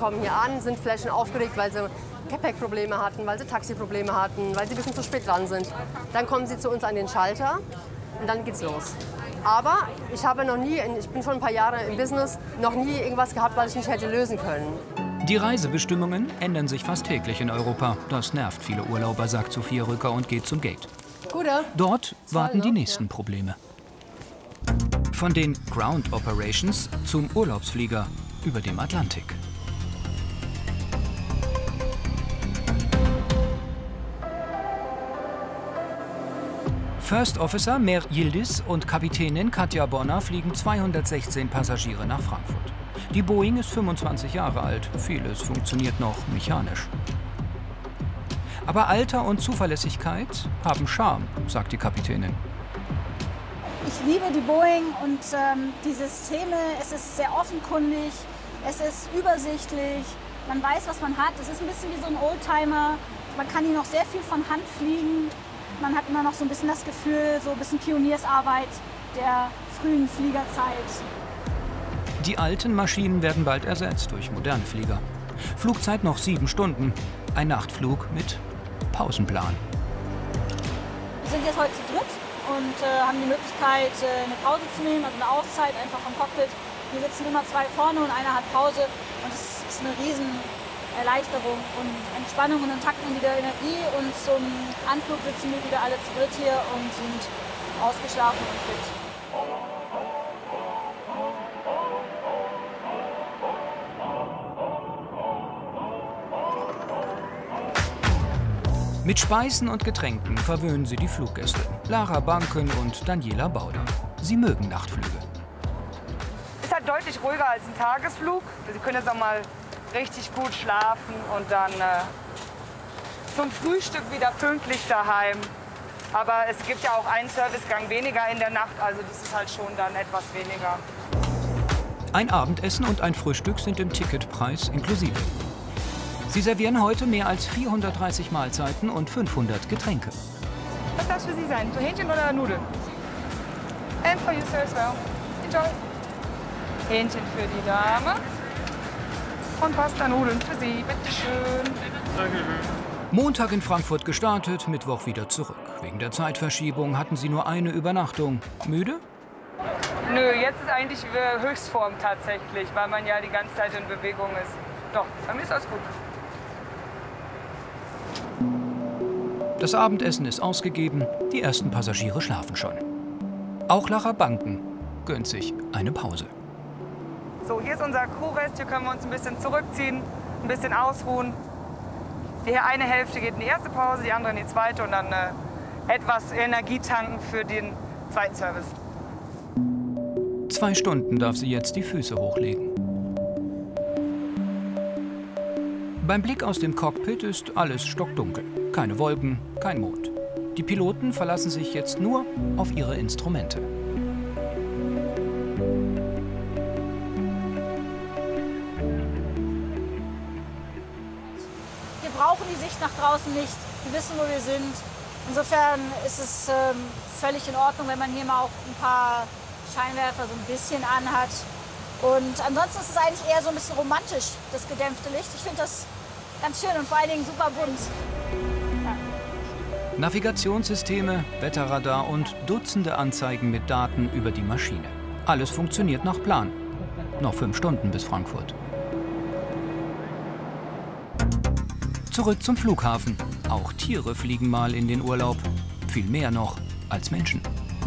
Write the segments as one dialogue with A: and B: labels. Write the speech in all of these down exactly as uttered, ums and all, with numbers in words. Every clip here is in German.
A: kommen hier an, sind vielleicht schon aufgeregt, weil sie Gepäckprobleme hatten, weil sie Taxiprobleme hatten, weil sie ein bisschen zu spät dran sind. Dann kommen sie zu uns an den Schalter und dann geht's los. Aber ich habe noch nie, ich bin schon ein paar Jahre im Business, noch nie irgendwas gehabt, was ich nicht hätte lösen können.
B: Die Reisebestimmungen ändern sich fast täglich in Europa. Das nervt viele Urlauber, sagt Sophia Rücker und geht zum Gate.
A: Gute.
B: Dort warten die nächsten Probleme. Von den Ground Operations zum Urlaubsflieger über dem Atlantik. First Officer Mer Yildiz und Kapitänin Katja Bonner fliegen zweihundertsechzehn Passagiere nach Frankfurt. Die Boeing ist fünfundzwanzig Jahre alt. Vieles funktioniert noch mechanisch. Aber Alter und Zuverlässigkeit haben Charme, sagt die Kapitänin.
C: Ich liebe die Boeing und ähm, die Systeme. Es ist sehr offenkundig, es ist übersichtlich, man weiß, was man hat. Es ist ein bisschen wie so ein Oldtimer. Man kann hier noch sehr viel von Hand fliegen. Man hat immer noch so ein bisschen das Gefühl, so ein bisschen Pioniersarbeit der frühen Fliegerzeit.
B: Die alten Maschinen werden bald ersetzt durch moderne Flieger. Flugzeit noch sieben Stunden. Ein Nachtflug mit Pausenplan.
C: Wir sind jetzt heute zu dritt und äh, haben die Möglichkeit, äh, eine Pause zu nehmen, also eine Auszeit einfach am Cockpit. Hier sitzen immer zwei vorne und einer hat Pause und es ist eine riesen Erleichterung und Entspannung und dann tanken wir wieder Energie und zum Anflug sitzen wir wieder alle zu dritt hier und sind ausgeschlafen und fit.
B: Mit Speisen und Getränken verwöhnen sie die Fluggäste. Lara Banken und Daniela Bauder. Sie mögen Nachtflüge.
D: Es ist halt deutlich ruhiger als ein Tagesflug. Sie können jetzt auch mal richtig gut schlafen und dann äh, zum Frühstück wieder pünktlich daheim. Aber es gibt ja auch einen Servicegang weniger in der Nacht, also das ist halt schon dann etwas weniger.
B: Ein Abendessen und ein Frühstück sind im Ticketpreis inklusive. Sie servieren heute mehr als vierhundertdreißig Mahlzeiten und fünfhundert Getränke.
D: Was darf es für Sie sein? So Hähnchen oder Nudeln? And for you, sir, as well. Enjoy. Hähnchen für die Dame. Und Pasta-Nudeln für Sie. Bitteschön.
B: Montag in Frankfurt gestartet, Mittwoch wieder zurück. Wegen der Zeitverschiebung hatten sie nur eine Übernachtung. Müde?
D: Nö, jetzt ist eigentlich Höchstform tatsächlich, weil man ja die ganze Zeit in Bewegung ist. Doch, bei mir ist alles gut.
B: Das Abendessen ist ausgegeben, die ersten Passagiere schlafen schon. Auch Lara Banken gönnt sich eine Pause.
D: So, hier ist unser Crewrest, hier können wir uns ein bisschen zurückziehen, ein bisschen ausruhen. Die eine Hälfte geht in die erste Pause, die andere in die zweite und dann äh, etwas Energie tanken für den zweiten Service.
B: Zwei Stunden darf sie jetzt die Füße hochlegen. Beim Blick aus dem Cockpit ist alles stockdunkel. Keine Wolken, kein Mond. Die Piloten verlassen sich jetzt nur auf ihre Instrumente.
C: Wir brauchen die Sicht nach draußen nicht. Wir wissen, wo wir sind. Insofern ist es ähm, völlig in Ordnung, wenn man hier mal auch ein paar Scheinwerfer so ein bisschen anhat. Und ansonsten ist es eigentlich eher so ein bisschen romantisch, das gedämpfte Licht. Ich finde das ganz schön und vor allen Dingen super bunt. Ja.
B: Navigationssysteme, Wetterradar und Dutzende Anzeigen mit Daten über die Maschine. Alles funktioniert nach Plan. Noch fünf Stunden bis Frankfurt. Zurück zum Flughafen. Auch Tiere fliegen mal in den Urlaub. Viel mehr noch als Menschen.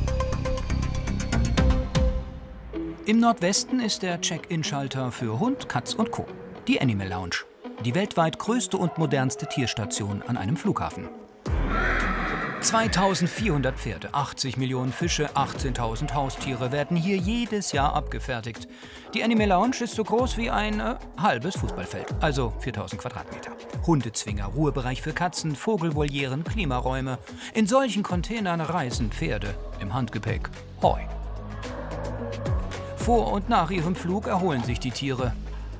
B: Im Nordwesten ist der Check-in-Schalter für Hund, Katz und Co. Die Animal Lounge. Die weltweit größte und modernste Tierstation an einem Flughafen. zweitausendvierhundert Pferde, achtzig Millionen Fische, achtzehntausend Haustiere werden hier jedes Jahr abgefertigt. Die Animal Lounge ist so groß wie ein äh, halbes Fußballfeld, also viertausend Quadratmeter. Hundezwinger, Ruhebereich für Katzen, Vogelvolieren, Klimaräume. In solchen Containern reisen Pferde im Handgepäck Heu. Vor und nach ihrem Flug erholen sich die Tiere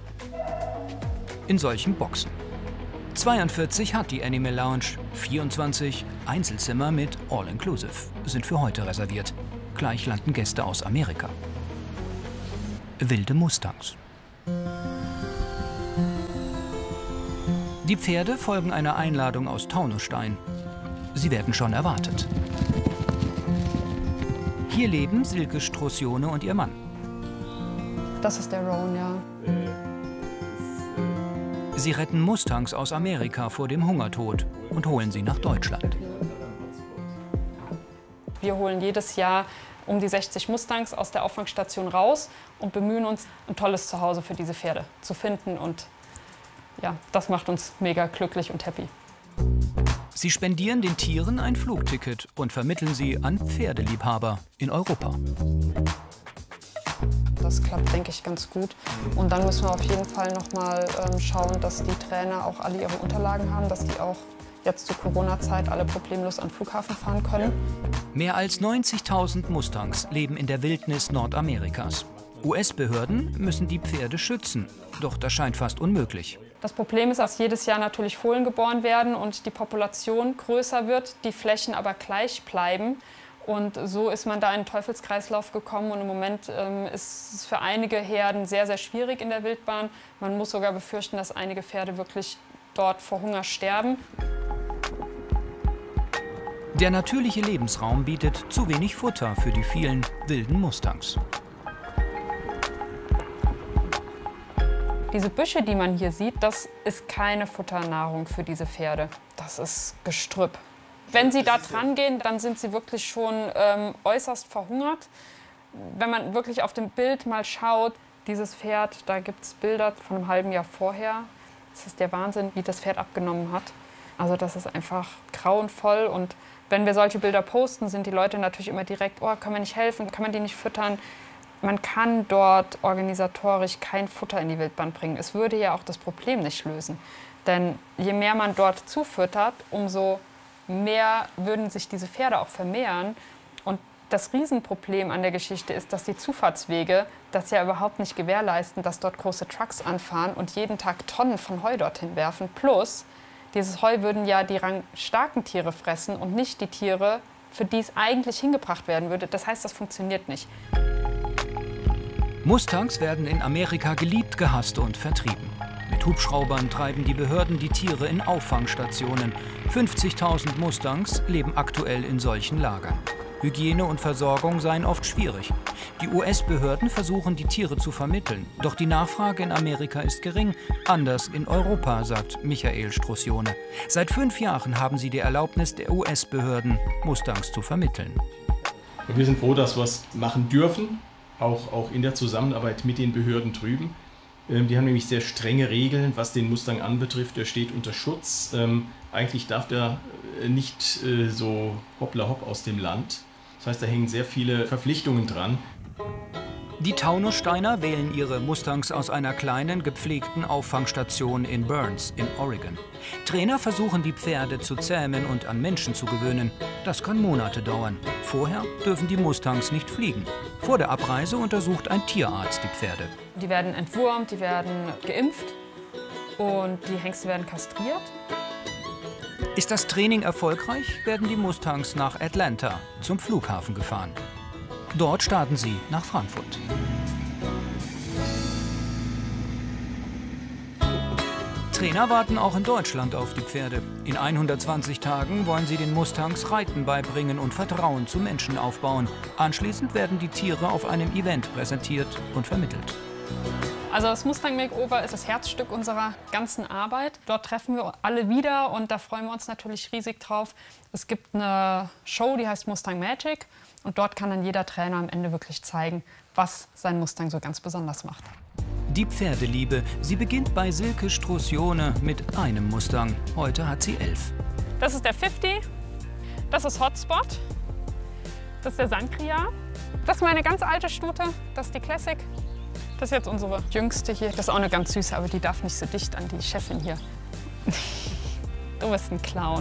B: in solchen Boxen. zweiundvierzig hat die Animal Lounge, vierundzwanzig Einzelzimmer mit All-Inclusive sind für heute reserviert. Gleich landen Gäste aus Amerika. Wilde Mustangs. Die Pferde folgen einer Einladung aus Taunusstein. Sie werden schon erwartet. Hier leben Silke Strosjone und ihr Mann.
A: Das ist der Roan, ja.
B: Sie retten Mustangs aus Amerika vor dem Hungertod und holen sie nach Deutschland.
E: Wir holen jedes Jahr um die sechzig Mustangs aus der Auffangstation raus und bemühen uns, ein tolles Zuhause für diese Pferde zu finden. Und ja, das macht uns mega glücklich und happy.
B: Sie spendieren den Tieren ein Flugticket und vermitteln sie an Pferdeliebhaber in Europa.
E: Das klappt, denke ich, ganz gut. Und dann müssen wir auf jeden Fall noch mal ähm, schauen, dass die Trainer auch alle ihre Unterlagen haben, dass die auch jetzt zur Corona-Zeit alle problemlos an den Flughafen fahren können.
B: Mehr als neunzigtausend Mustangs leben in der Wildnis Nordamerikas. U S-Behörden müssen die Pferde schützen, doch das scheint fast unmöglich.
E: Das Problem ist, dass jedes Jahr natürlich Fohlen geboren werden und die Population größer wird, die Flächen aber gleich bleiben. Und so ist man da in einen Teufelskreislauf gekommen und im Moment ähm, ist es für einige Herden sehr, sehr schwierig in der Wildbahn. Man muss sogar befürchten, dass einige Pferde wirklich dort vor Hunger sterben.
B: Der natürliche Lebensraum bietet zu wenig Futter für die vielen wilden Mustangs.
E: Diese Büsche, die man hier sieht, das ist keine Futternahrung für diese Pferde. Das ist Gestrüpp. Wenn sie da dran gehen, dann sind sie wirklich schon ähm, äußerst verhungert. Wenn man wirklich auf dem Bild mal schaut, dieses Pferd, da gibt es Bilder von einem halben Jahr vorher. Das ist der Wahnsinn, wie das Pferd abgenommen hat. Also das ist einfach grauenvoll. Und wenn wir solche Bilder posten, sind die Leute natürlich immer direkt, oh, kann man nicht helfen, kann man die nicht füttern? Man kann dort organisatorisch kein Futter in die Wildbahn bringen. Es würde ja auch das Problem nicht lösen. Denn je mehr man dort zufüttert, umso mehr würden sich diese Pferde auch vermehren. Und das Riesenproblem an der Geschichte ist, dass die Zufahrtswege das ja überhaupt nicht gewährleisten, dass dort große Trucks anfahren und jeden Tag Tonnen von Heu dorthin werfen. Plus, dieses Heu würden ja die rangstarken Tiere fressen und nicht die Tiere, für die es eigentlich hingebracht werden würde. Das heißt, das funktioniert nicht.
B: Mustangs werden in Amerika geliebt, gehasst und vertrieben. Mit Hubschraubern treiben die Behörden die Tiere in Auffangstationen. fünfzigtausend Mustangs leben aktuell in solchen Lagern. Hygiene und Versorgung seien oft schwierig. Die U S-Behörden versuchen, die Tiere zu vermitteln. Doch die Nachfrage in Amerika ist gering, anders in Europa, sagt Michael Strosjone. Seit fünf Jahren haben sie die Erlaubnis der U S-Behörden, Mustangs zu vermitteln.
F: Wir sind froh, dass wir es machen dürfen, auch, auch in der Zusammenarbeit mit den Behörden drüben. Die haben nämlich sehr strenge Regeln, was den Mustang anbetrifft. Der steht unter Schutz. Ähm, eigentlich darf der nicht äh, so hoppla hopp aus dem Land. Das heißt, da hängen sehr viele Verpflichtungen dran.
B: Die Taunussteiner wählen ihre Mustangs aus einer kleinen, gepflegten Auffangstation in Burns in Oregon. Trainer versuchen, die Pferde zu zähmen und an Menschen zu gewöhnen. Das kann Monate dauern. Vorher dürfen die Mustangs nicht fliegen. Vor der Abreise untersucht ein Tierarzt die Pferde.
E: Die werden entwurmt, die werden geimpft und die Hengste werden kastriert.
B: Ist das Training erfolgreich, werden die Mustangs nach Atlanta zum Flughafen gefahren. Dort starten sie nach Frankfurt. Trainer warten auch in Deutschland auf die Pferde. In hundertzwanzig Tagen wollen sie den Mustangs Reiten beibringen und Vertrauen zu Menschen aufbauen. Anschließend werden die Tiere auf einem Event präsentiert und vermittelt.
E: Also das Mustang Makeover ist das Herzstück unserer ganzen Arbeit. Dort treffen wir alle wieder und da freuen wir uns natürlich riesig drauf. Es gibt eine Show, die heißt Mustang Magic und dort kann dann jeder Trainer am Ende wirklich zeigen, was sein Mustang so ganz besonders macht.
B: Die Pferdeliebe, sie beginnt bei Silke Strosjone mit einem Mustang. Heute hat sie elf.
E: Das ist der fünfzig, das ist Hotspot, das ist der Sankria, das ist meine ganz alte Stute, das ist die Classic. Das ist jetzt unsere jüngste hier. Das ist auch eine ganz süße, aber die darf nicht so dicht an die Chefin hier. Du bist ein Clown.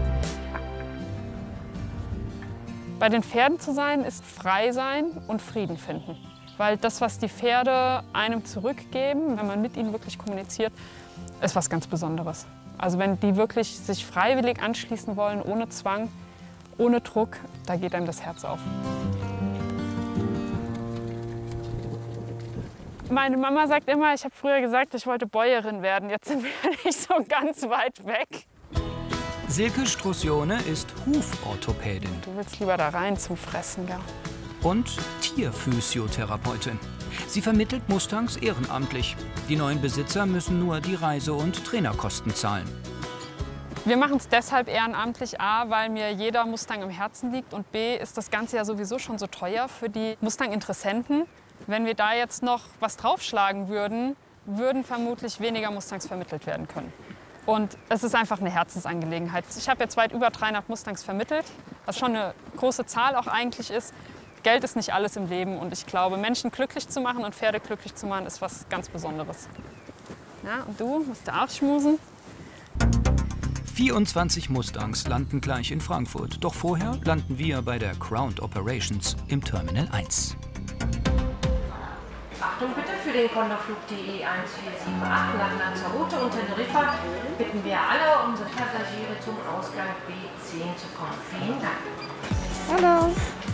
E: Bei den Pferden zu sein, ist frei sein und Frieden finden. Weil das, was die Pferde einem zurückgeben, wenn man mit ihnen wirklich kommuniziert, ist was ganz Besonderes. Also wenn die wirklich sich freiwillig anschließen wollen, ohne Zwang, ohne Druck, da geht einem das Herz auf. Meine Mama sagt immer, ich habe früher gesagt, ich wollte Bäuerin werden. Jetzt sind wir nicht so ganz weit weg.
B: Silke Strusione ist Huforthopädin.
E: Du willst lieber da rein zum Fressen, ja.
B: Und Tierphysiotherapeutin. Sie vermittelt Mustangs ehrenamtlich. Die neuen Besitzer müssen nur die Reise- und Trainerkosten zahlen.
E: Wir machen es deshalb ehrenamtlich, A, weil mir jeder Mustang im Herzen liegt und B, ist das Ganze ja sowieso schon so teuer für die Mustang-Interessenten. Wenn wir da jetzt noch was draufschlagen würden, würden vermutlich weniger Mustangs vermittelt werden können. Und es ist einfach eine Herzensangelegenheit. Ich habe jetzt weit über dreihundert Mustangs vermittelt, was schon eine große Zahl auch eigentlich ist. Geld ist nicht alles im Leben und ich glaube, Menschen glücklich zu machen und Pferde glücklich zu machen, ist was ganz Besonderes. Ja, und du musst da auch schmusen.
B: vierundzwanzig Mustangs landen gleich in Frankfurt. Doch vorher landen wir bei der Ground Operations im Terminal eins.
G: Achtung bitte für den Condorflug D E eins vier sieben acht nach Lanzarote und Teneriffa bitten wir alle unsere Passagiere zum Ausgang B zehn zu kommen. Vielen Dank.
C: Hallo.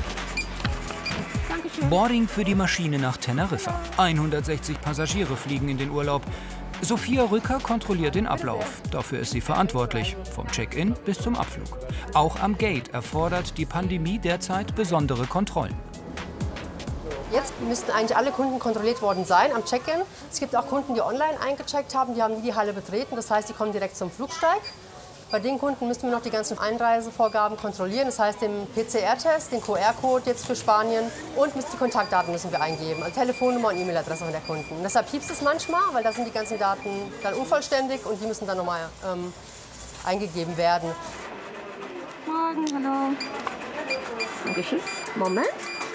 B: Boarding für die Maschine nach Teneriffa. hundertsechzig Passagiere fliegen in den Urlaub. Sophia Rücker kontrolliert den Ablauf. Dafür ist sie verantwortlich, vom Check-in bis zum Abflug. Auch am Gate erfordert die Pandemie derzeit besondere Kontrollen.
A: Jetzt müssten eigentlich alle Kunden kontrolliert worden sein am Check-in. Es gibt auch Kunden, die online eingecheckt haben, die haben nie die Halle betreten. Das heißt, die kommen direkt zum Flugsteig. Bei den Kunden müssten wir noch die ganzen Einreisevorgaben kontrollieren. Das heißt, den P C R-Test, den Q R-Code jetzt für Spanien und die Kontaktdaten müssen wir eingeben. Also Telefonnummer und E-Mail-Adresse von der Kunden. Und deshalb piepst es manchmal, weil da sind die ganzen Daten dann unvollständig und die müssen dann nochmal ähm, eingegeben werden.
C: Morgen, hallo. Dankeschön. Moment.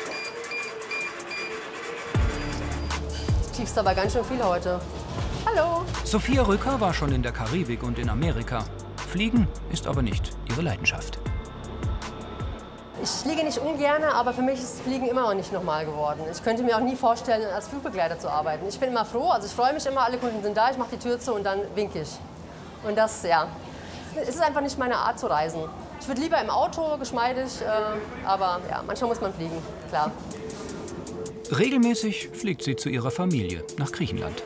A: Es piepst aber ganz schön viel heute. Hallo.
B: Sophia Rücker war schon in der Karibik und in Amerika. Fliegen ist aber nicht ihre Leidenschaft.
A: Ich fliege nicht ungern, aber für mich ist Fliegen immer noch nicht normal geworden. Ich könnte mir auch nie vorstellen, als Flugbegleiter zu arbeiten. Ich bin immer froh, also ich freue mich immer, alle Kunden sind da, ich mache die Tür zu und dann winke ich. Und das, ja, es ist einfach nicht meine Art zu reisen. Ich würde lieber im Auto, geschmeidig, äh, aber ja, manchmal muss man fliegen, klar.
B: Regelmäßig fliegt sie zu ihrer Familie nach Griechenland.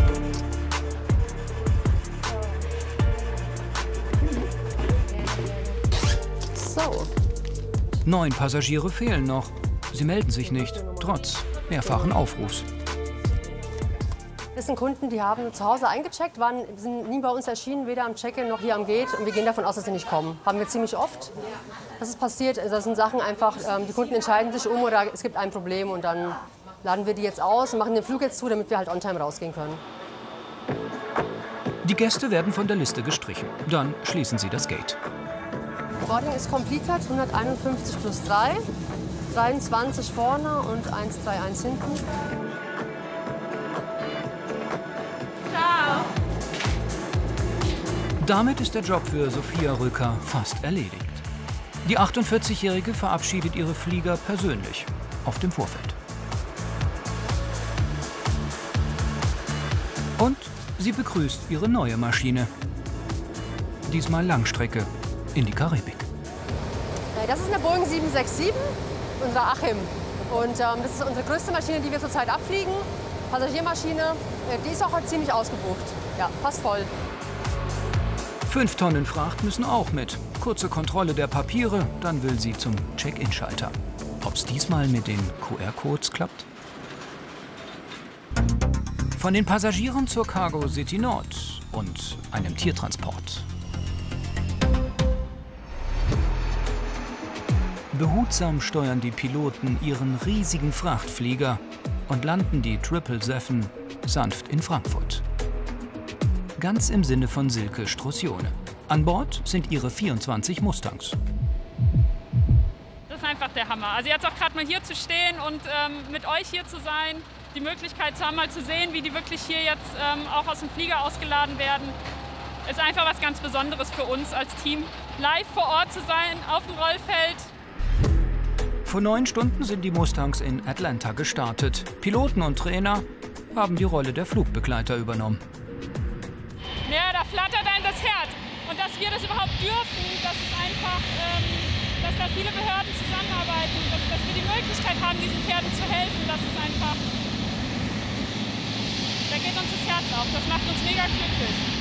A: So.
B: Neun Passagiere fehlen noch. Sie melden sich nicht, trotz mehrfachen Aufrufs.
A: Das sind Kunden, die haben zu Hause eingecheckt, waren, sind nie bei uns erschienen, weder am Check-in noch hier am Gate. Und wir gehen davon aus, dass sie nicht kommen. Haben wir ziemlich oft. Das ist passiert. Das sind Sachen einfach, ähm, die Kunden entscheiden sich um oder es gibt ein Problem und dann laden wir die jetzt aus und machen den Flug jetzt zu, damit wir halt on time rausgehen können.
B: Die Gäste werden von der Liste gestrichen. Dann schließen sie das Gate.
A: Boarding ist completed, hunderteinundfünfzig plus drei, dreiundzwanzig vorne und hunderteinunddreißig hinten.
C: Ciao.
B: Damit ist der Job für Sophia Rücker fast erledigt. Die achtundvierzigjährige verabschiedet ihre Flieger persönlich auf dem Vorfeld. Und sie begrüßt ihre neue Maschine. Diesmal Langstrecke in die Karibik.
A: Das ist eine Boeing sieben sechs sieben, unsere Achim. Und ähm, das ist unsere größte Maschine, die wir zurzeit abfliegen. Passagiermaschine, die ist auch heute ziemlich ausgebucht. Ja, fast voll.
B: Fünf Tonnen Fracht müssen auch mit. Kurze Kontrolle der Papiere, dann will sie zum Check-in-Schalter. Ob's diesmal mit den Q R-Codes klappt? Von den Passagieren zur Cargo City Nord und einem Tiertransport. Behutsam steuern die Piloten ihren riesigen Frachtflieger und landen die Triple Seven sanft in Frankfurt. Ganz im Sinne von Silke Strusione. An Bord sind ihre vierundzwanzig Mustangs.
E: Das ist einfach der Hammer. Also jetzt auch gerade mal hier zu stehen und ähm, mit euch hier zu sein, die Möglichkeit zu haben, mal zu sehen, wie die wirklich hier jetzt ähm, auch aus dem Flieger ausgeladen werden, ist einfach was ganz Besonderes für uns als Team. Live vor Ort zu sein, auf dem Rollfeld.
B: Vor neun Stunden sind die Mustangs in Atlanta gestartet. Piloten und Trainer haben die Rolle der Flugbegleiter übernommen.
E: Ja, da flattert einem das Herz. Und dass wir das überhaupt dürfen, das ist einfach, ähm, dass da viele Behörden zusammenarbeiten, dass, dass wir die Möglichkeit haben, diesen Pferden zu helfen, das ist einfach da geht uns das Herz auf. Das macht uns mega glücklich.